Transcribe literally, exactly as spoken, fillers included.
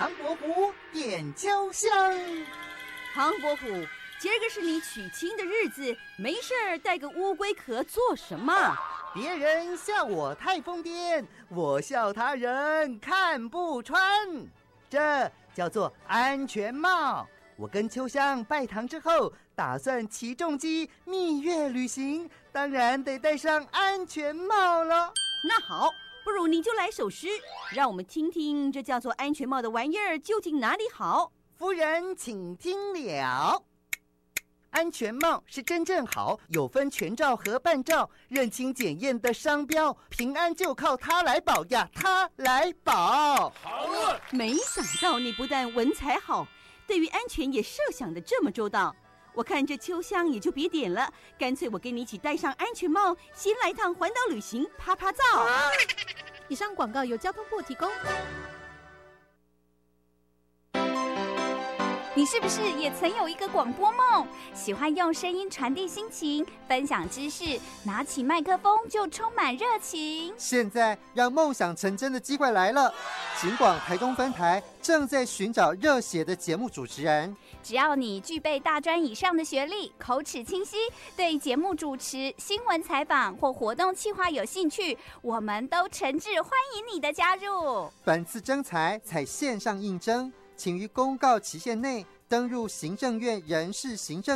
唐伯虎点秋香。 唐伯虎，今儿个是你娶亲的日子，没事儿带个乌龟壳做什么？ 别人笑我太疯癫，我笑他人看不穿。这叫做安全帽。我跟秋香拜堂之后，打算骑重机蜜月旅行，当然得戴上安全帽了。 那好，不如你就来首诗，让我们听听这叫做安全帽的玩意儿究竟哪里好。 夫人请听了。安全帽是真正好，有分全罩和半罩，认清检验的商标，平安就靠它来保呀，它来保。 好了， 没想到你不但文采好，对于安全也设想得这么周到。我看这秋香也就别点了，干脆我跟你一起戴上安全帽，先来趟环岛旅行，啪啪照。 啊、以上广告由交通部提供。 你是不是也曾有一个广播梦？喜欢用声音传递心情，分享知识，拿起麦克风就充满热情。 现在让梦想成真的机会来了，警广台东分台正在寻找热血的节目主持人。 只要你具备大专以上的学历，口齿清晰，对节目主持、新闻采访或活动企划有兴趣，我们都诚挚欢迎你的加入。 本次征才采线上应征，请于公告期限内登入行政院人事行政